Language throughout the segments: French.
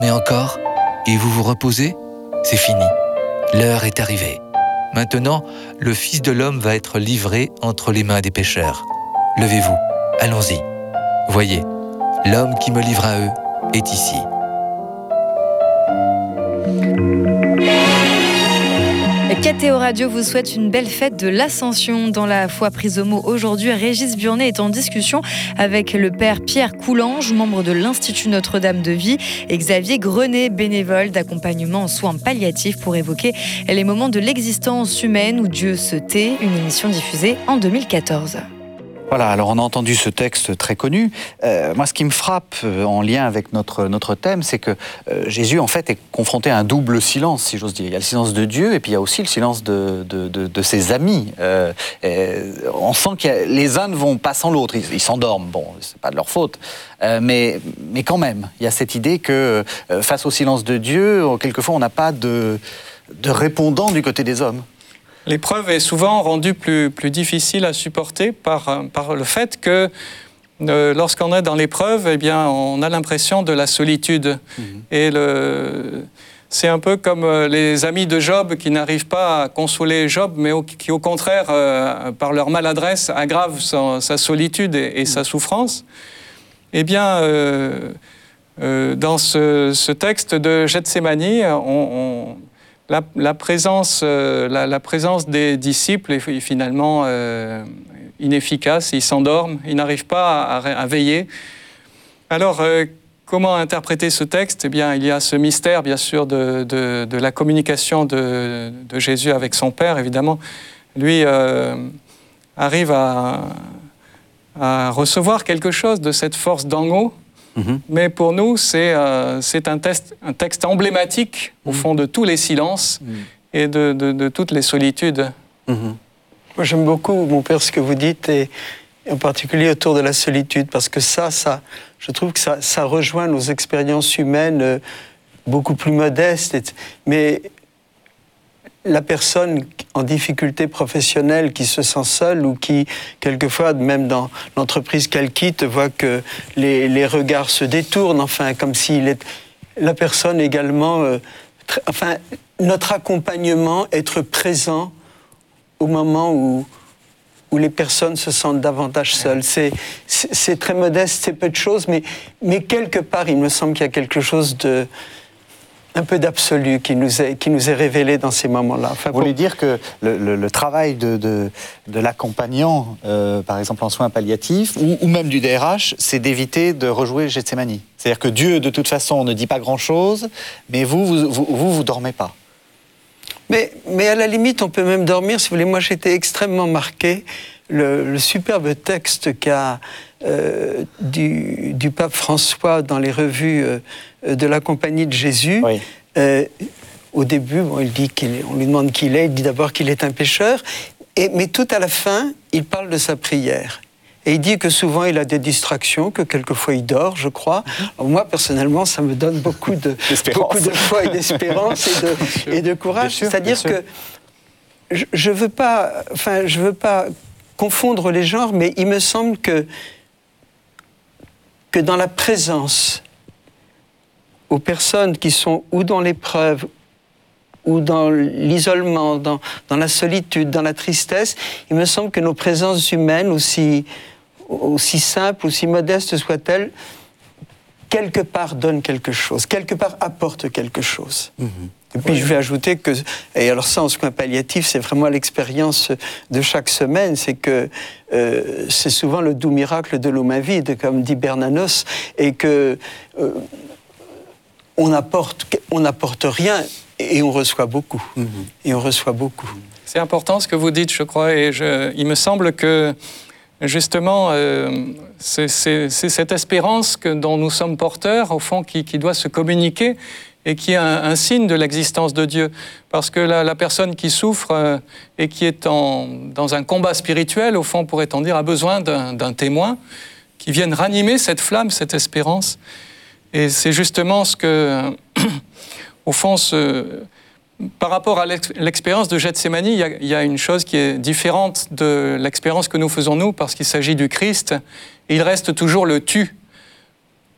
Mais encore, et vous vous reposez? C'est fini. L'heure est arrivée. Maintenant, le Fils de l'homme va être livré entre les mains des pécheurs. Levez-vous, allons-y. Voyez, l'homme qui me livre à eux est ici. KTO Radio vous souhaite une belle fête de l'Ascension. Dans la foi prise au mot aujourd'hui, Régis Burnet est en discussion avec le père Pierre Coulange, membre de l'Institut Notre-Dame de Vie, et Xavier Grenet, bénévole d'accompagnement en soins palliatifs, pour évoquer les moments de l'existence humaine où Dieu se tait, une émission diffusée en 2014. Voilà, alors on a entendu ce texte très connu. Moi, ce qui me frappe en lien avec notre thème, c'est que Jésus, en fait, est confronté à un double silence, si j'ose dire. Il y a le silence de Dieu et puis il y a aussi le silence de ses amis. On sent que les uns ne vont pas sans l'autre. Ils s'endorment, bon, c'est pas de leur faute. Mais quand même, il y a cette idée que face au silence de Dieu, quelquefois, on n'a pas de répondant du côté des hommes. L'épreuve est souvent rendue plus difficile à supporter par le fait que lorsqu'on est dans l'épreuve, eh bien, on a l'impression de la solitude. Et c'est un peu comme les amis de Job qui n'arrivent pas à consoler Job, mais qui au contraire, par leur maladresse, aggravent sa solitude et sa souffrance. Eh bien, dans ce texte de Gethsémani, la présence des disciples est finalement inefficace. Ils s'endorment, ils n'arrivent pas à veiller. Alors, comment interpréter ce texte? Eh bien, il y a ce mystère, bien sûr, de la communication de Jésus avec son Père, évidemment. Lui arrive à recevoir quelque chose de cette force d'en haut. Mais pour nous, c'est un texte emblématique, au fond, de tous les silences et de toutes les solitudes. Moi, j'aime beaucoup, mon père, ce que vous dites, et en particulier autour de la solitude, parce que je trouve que ça rejoint nos expériences humaines beaucoup plus modestes. Mais la personne en difficulté professionnelle qui se sent seule ou qui, quelquefois, même dans l'entreprise qu'elle quitte, voit que les regards se détournent, enfin, comme si la personne également... notre accompagnement, être présent au moment où les personnes se sentent davantage seules. C'est très modeste, c'est peu de choses, mais quelque part, il me semble qu'il y a quelque chose un peu d'absolu qui nous est révélé dans ces moments-là. Vous voulez dire que le travail de l'accompagnant, par exemple en soins palliatifs, ou même du DRH, c'est d'éviter de rejouer Gethsémani. C'est-à-dire que Dieu, de toute façon, ne dit pas grand-chose, mais vous dormez pas. Mais à la limite, on peut même dormir, si vous voulez. Moi, j'étais extrêmement marqué. Le superbe texte du pape François dans les revues de la Compagnie de Jésus. Oui. Au début, il dit on lui demande qui il est. Il dit d'abord qu'il est un pécheur. Mais tout à la fin, il parle de sa prière. Et il dit que souvent il a des distractions, que quelquefois il dort, je crois. Alors moi, personnellement, ça me donne beaucoup de foi et d'espérance et de courage. C'est-à-dire que je veux pas confondre les genres, mais il me semble que dans la présence aux personnes qui sont ou dans l'épreuve, ou dans l'isolement, dans la solitude, dans la tristesse, il me semble que nos présences humaines, aussi simples, aussi modestes soient-elles, quelque part donnent quelque chose, quelque part apportent quelque chose. Et puis je vais ajouter que, et alors ça en soins palliatifs, c'est vraiment l'expérience de chaque semaine, c'est que c'est souvent le doux miracle de l'homme avide, comme dit Bernanos, et que on n'apporte rien et on reçoit beaucoup. Et on reçoit beaucoup. C'est important ce que vous dites, je crois, et il me semble que justement, c'est cette espérance dont nous sommes porteurs, au fond, qui doit se communiquer et qui est un signe de l'existence de Dieu. Parce que la personne qui souffre et qui est dans un combat spirituel, au fond, pourrait-on dire, a besoin d'un témoin qui vienne ranimer cette flamme, cette espérance. Et c'est justement ce que, au fond, par rapport à l'expérience de Gethsémani, il y a une chose qui est différente de l'expérience que nous faisons nous, parce qu'il s'agit du Christ, et il reste toujours le tu.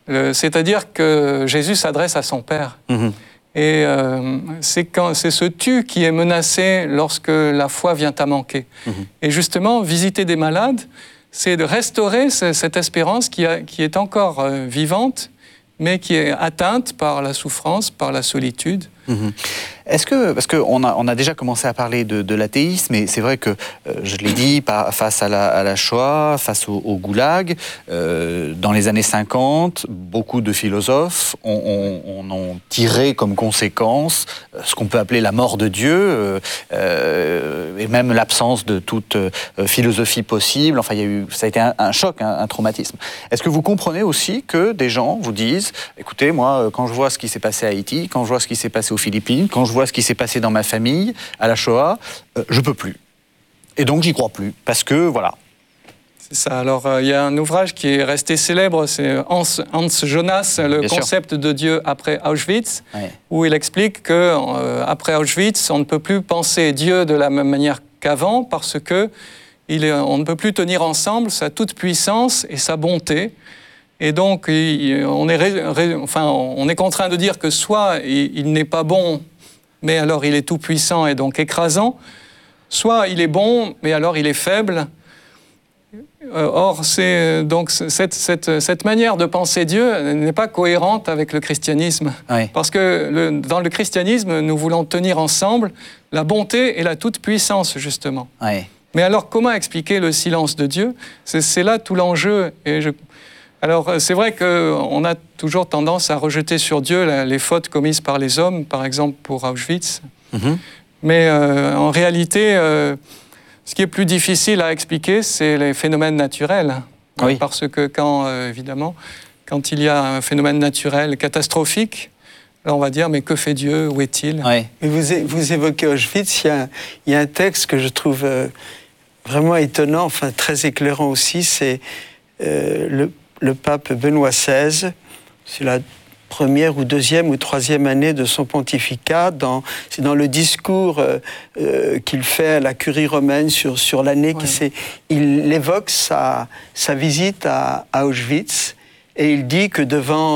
C'est-à-dire que Jésus s'adresse à son Père. Et c'est ce tu qui est menacé lorsque la foi vient à manquer. Et justement, visiter des malades, c'est de restaurer cette espérance qui est encore vivante, mais qui est atteinte par la souffrance, par la solitude. Est-ce que, parce qu'on a déjà commencé à parler de l'athéisme, et c'est vrai que, je l'ai dit, face à la Shoah, face au goulag, dans les années 50, beaucoup de philosophes ont tiré comme conséquence ce qu'on peut appeler la mort de Dieu, et même l'absence de toute philosophie possible. Enfin, ça a été un choc, un traumatisme. Est-ce que vous comprenez aussi que des gens vous disent, écoutez, moi, quand je vois ce qui s'est passé à Haïti, quand je vois ce qui s'est passé aux Philippines, quand je vois ce qui s'est passé dans ma famille, à la Shoah, je peux plus. Et donc, j'y crois plus. Parce que, voilà. C'est ça. Alors, il y a un ouvrage qui est resté célèbre, c'est Hans Jonas, le concept de Dieu après Auschwitz, où il explique qu'après Auschwitz, on ne peut plus penser Dieu de la même manière qu'avant, parce que on ne peut plus tenir ensemble sa toute-puissance et sa bonté. Et donc, on est contraint de dire que soit il n'est pas bon, mais alors il est tout-puissant et donc écrasant, soit il est bon, mais alors il est faible. Or, donc cette manière de penser Dieu n'est pas cohérente avec le christianisme. Parce que dans le christianisme, nous voulons tenir ensemble la bonté et la toute-puissance, justement. Mais alors, comment expliquer le silence de Dieu ? C'est là tout l'enjeu. Alors, c'est vrai qu'on a toujours tendance à rejeter sur Dieu les fautes commises par les hommes, par exemple pour Auschwitz. Mais en réalité, ce qui est plus difficile à expliquer, c'est les phénomènes naturels. Parce que évidemment, quand il y a un phénomène naturel catastrophique, là, on va dire, mais que fait Dieu ? Où est-il ? Mais vous évoquez Auschwitz, il y a un texte que je trouve vraiment étonnant, enfin très éclairant aussi, c'est le pape Benoît XVI, c'est la première ou deuxième ou troisième année de son pontificat, c'est dans le discours qu'il fait à la curie romaine sur l'année il évoque sa visite à Auschwitz, et il dit que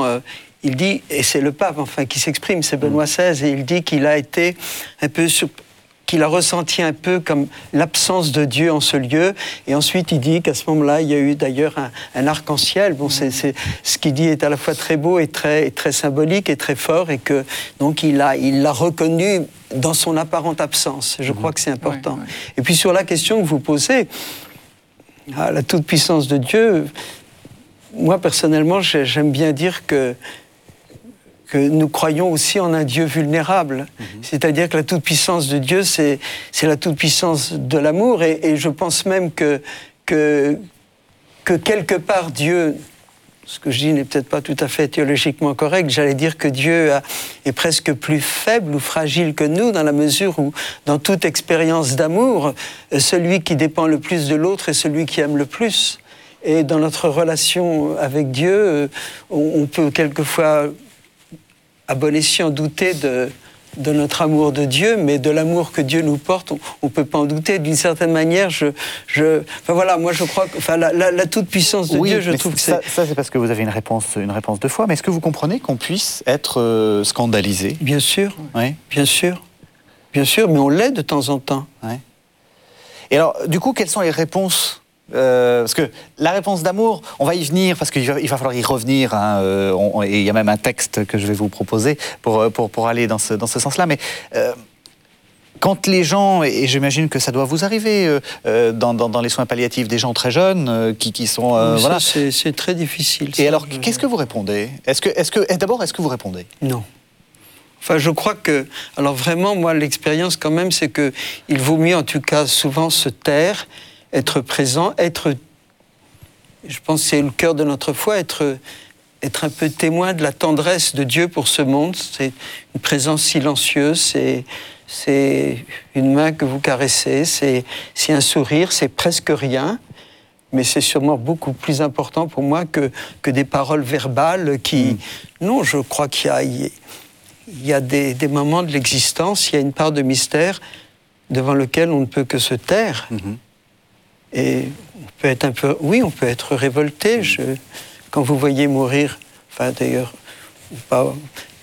et c'est le pape qui s'exprime, c'est Benoît XVI, et il dit qu'il a été un peu qu'il a ressenti un peu comme l'absence de Dieu en ce lieu. Et ensuite, il dit qu'à ce moment-là, il y a eu d'ailleurs un arc-en-ciel. Bon, ce qu'il dit est à la fois très beau et très symbolique et très fort, et que donc il l'a reconnu dans son apparente absence. Je crois que c'est important. Et puis sur la question que vous posez, la toute-puissance de Dieu, moi personnellement, j'aime bien dire que nous croyons aussi en un Dieu vulnérable. C'est-à-dire que la toute-puissance de Dieu, c'est la toute-puissance de l'amour. Et je pense même que quelque part, Dieu, ce que je dis n'est peut-être pas tout à fait théologiquement correct, j'allais dire que Dieu est presque plus faible ou fragile que nous, dans la mesure où, dans toute expérience d'amour, celui qui dépend le plus de l'autre est celui qui aime le plus. Et dans notre relation avec Dieu, on peut quelquefois à bon escient douter de notre amour de Dieu, mais de l'amour que Dieu nous porte, on ne peut pas en douter. D'une certaine manière, moi je crois que la toute-puissance de Dieu, je trouve que ça c'est parce que vous avez une réponse de foi, mais est-ce que vous comprenez qu'on puisse être scandalisé ? Bien sûr, bien sûr, mais on l'est de temps en temps. Et alors, du coup, quelles sont les réponses ? Parce que la réponse d'amour, on va y venir, parce qu'il va falloir y revenir, et il y a même un texte que je vais vous proposer pour aller dans ce sens-là, mais quand les gens, et j'imagine que ça doit vous arriver dans les soins palliatifs, des gens très jeunes qui sont... voilà. C'est très difficile. Et alors, qu'est-ce que vous répondez ? D'abord, est-ce que vous répondez ? Non. Enfin, je crois que... Alors vraiment, moi, l'expérience quand même, c'est qu'il vaut mieux, en tout cas, souvent se taire, être présent, je pense que c'est le cœur de notre foi, être un peu témoin de la tendresse de Dieu pour ce monde. C'est une présence silencieuse, c'est une main que vous caressez, c'est un sourire, c'est presque rien, mais c'est sûrement beaucoup plus important pour moi que des paroles verbales qui... Non, je crois qu'il y a des moments de l'existence, il y a une part de mystère devant lequel on ne peut que se taire. Et on peut être révolté. Quand vous voyez mourir enfin d'ailleurs, pas,